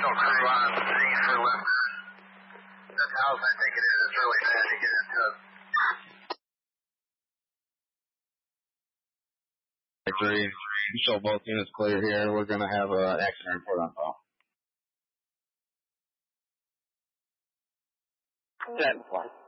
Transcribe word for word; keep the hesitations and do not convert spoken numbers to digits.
additional crew on scene for lift. This house, I think it is. It's really bad to get into. Three. Show both units clear here. We're going to have an accident report on file. ten, flight.